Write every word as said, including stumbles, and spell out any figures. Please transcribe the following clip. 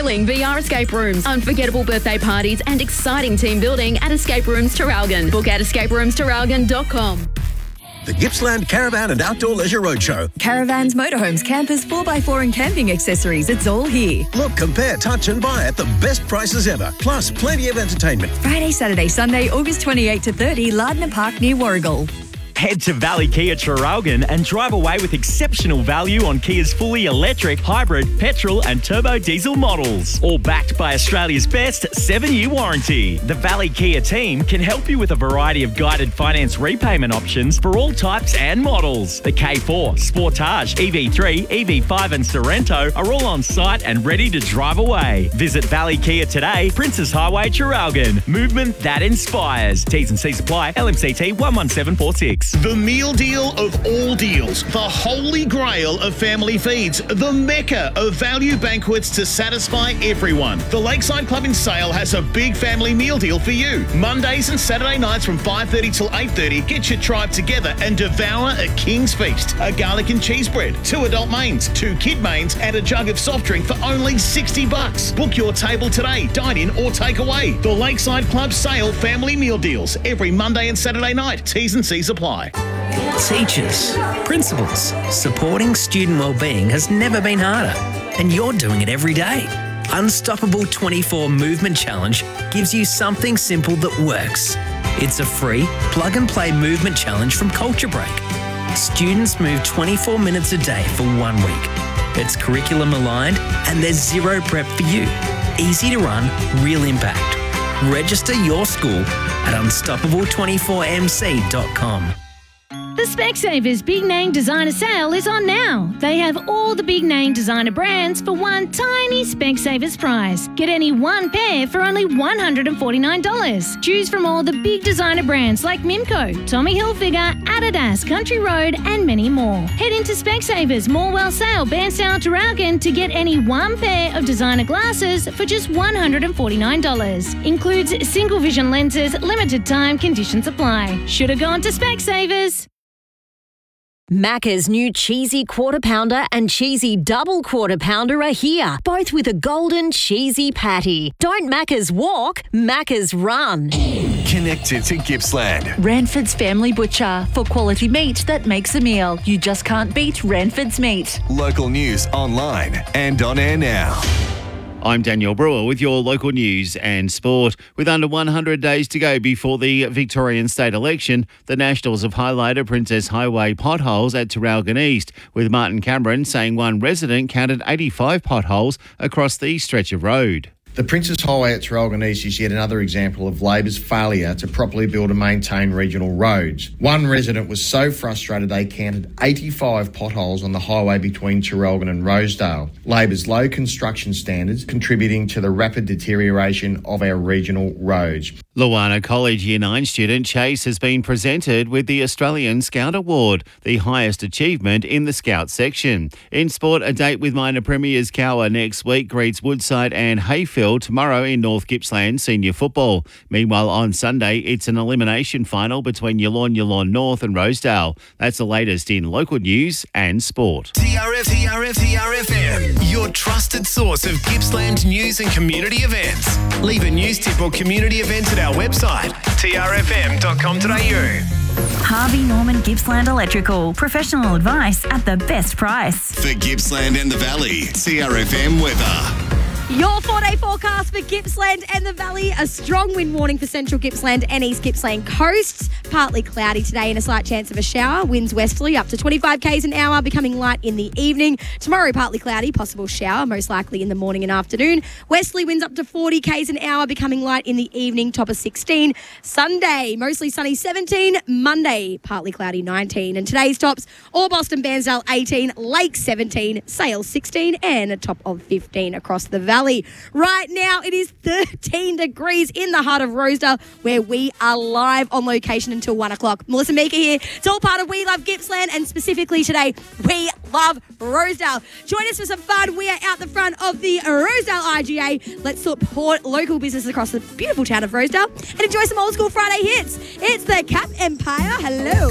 thrilling V R escape rooms, unforgettable birthday parties and exciting team building at Escape Rooms Traralgon. Book at escape rooms traralgon dot com. The Gippsland Caravan and Outdoor Leisure Roadshow. Caravans, motorhomes, campers, four by four and camping accessories. It's all here. Look, compare, touch and buy at the best prices ever. Plus, plenty of entertainment. Friday, Saturday, Sunday, August twenty-eighth to thirtieth, Lardner Park near Warragul. Head to Valley Kia Traralgon and drive away with exceptional value on Kia's fully electric, hybrid, petrol and turbo diesel models. All backed by Australia's best seven-year warranty. The Valley Kia team can help you with a variety of guided finance repayment options for all types and models. The K four, Sportage, E V three, E V five and Sorrento are all on site and ready to drive away. Visit Valley Kia today, Princess Highway, Traralgon. Movement that inspires. T's and C's apply. L M C T one one seven four six. The meal deal of all deals. The holy grail of family feeds. The mecca of value banquets to satisfy everyone. The Lakeside Club in Sale has a big family meal deal for you. Mondays and Saturday nights from five thirty till eight thirty, get your tribe together and devour a king's feast. A garlic and cheese bread, two adult mains, two kid mains, and a jug of soft drink for only sixty bucks. Book your table today, dine in or take away. The Lakeside Club Sale family meal deals every Monday and Saturday night. T's and C's apply. Teachers, principals, supporting student wellbeing has never been harder, and you're doing it every day. Unstoppable twenty-four Movement Challenge gives you something simple that works. It's a free plug-and-play movement challenge from Culture Break. Students move twenty-four minutes a day for one week. It's curriculum aligned and there's zero prep for you. Easy to run, real impact. Register your school at unstoppable twenty-four m c dot com. The Specsavers Big Name Designer Sale is on now. They have all the big name designer brands for one tiny Specsavers price. Get any one pair for only one hundred forty-nine dollars. Choose from all the big designer brands like Mimco, Tommy Hilfiger, Adidas, Country Road and many more. Head into Specsavers Morwell Sale, Bairnstown, Traralgon to get any one pair of designer glasses for just one hundred forty-nine dollars. Includes single vision lenses, limited time, conditions apply. Should have gone to Specsavers. Macca's new cheesy quarter pounder and cheesy double quarter pounder are here, both with a golden cheesy patty. Don't Macca's walk, Macca's run. Connected to Gippsland. Ranford's Family Butcher, for quality meat that makes a meal. You just can't beat Ranford's meat. Local news online and on air now. I'm Daniel Brewer with your local news and sport. With under one hundred days to go before the Victorian state election, the Nationals have highlighted Princess Highway potholes at Traralgon East, with Martin Cameron saying one resident counted eighty-five potholes across the stretch of road. The Princess Highway at Traralgon East is yet another example of Labor's failure to properly build and maintain regional roads. One resident was so frustrated they counted eighty-five potholes on the highway between Traralgon and Rosedale. Labor's low construction standards contributing to the rapid deterioration of our regional roads. Luana College Year nine student Chase has been presented with the Australian Scout Award, the highest achievement in the Scout section. In sport, a date with minor premiers Cower next week greets Woodside and Hayfield tomorrow in North Gippsland Senior Football. Meanwhile, on Sunday, it's an elimination final between Yallourn Yallourn North and Rosedale. That's the latest in local news and sport. T R F, T R F, T R F M, your trusted source of Gippsland news and community events. Leave a news tip or community event at our website, t r f m dot com dot a u. Harvey Norman Gippsland Electrical. Professional advice at the best price. For Gippsland and the Valley, T R F M weather. Your four-day forecast for Gippsland and the Valley. A strong wind warning for central Gippsland and East Gippsland coasts. Partly cloudy today and a slight chance of a shower. Winds westerly up to twenty-five kays an hour, becoming light in the evening. Tomorrow, partly cloudy, possible shower, most likely in the morning and afternoon. Westerly winds up to forty kays an hour, becoming light in the evening, top of sixteen. Sunday, mostly sunny, seventeen. Monday, partly cloudy, nineteen. And today's tops, Orbost, Bairnsdale, eighteen. Lake, seventeen. Sale, sixteen. And a top of fifteen across the Valley. Right now, it is thirteen degrees in the heart of Rosedale, where we are live on location until one o'clock. Melissa Meeker here. It's all part of We Love Gippsland, and specifically today, We Love Rosedale. Join us for some fun. We are out the front of the Rosedale I G A. Let's support local business across the beautiful town of Rosedale and enjoy some old school Friday hits. It's the Cap Empire. Hello.